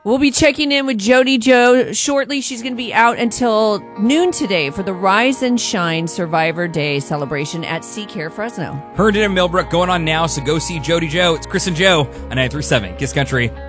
We'll be checking in with Jody Joe shortly. She's going to be out until noon today for the Rise and Shine Survivor Day celebration at Seacare Fresno. Herndon and Millbrook going on now, so go see Jody Joe. It's Chris and Joe on 937 Kiss Country.